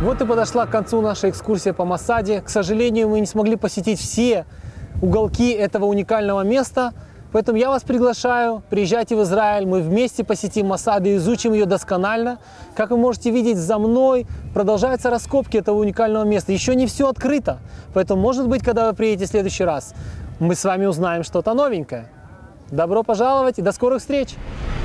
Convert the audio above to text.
Вот и подошла к концу наша экскурсия по Масаде. К сожалению, мы не смогли посетить все уголки этого уникального места, поэтому я вас приглашаю, приезжайте в Израиль, мы вместе посетим Масаду и изучим ее досконально. Как вы можете видеть за мной, продолжаются раскопки этого уникального места. Еще не все открыто, поэтому, может быть, когда вы приедете в следующий раз, мы с вами узнаем что-то новенькое. Добро пожаловать и до скорых встреч!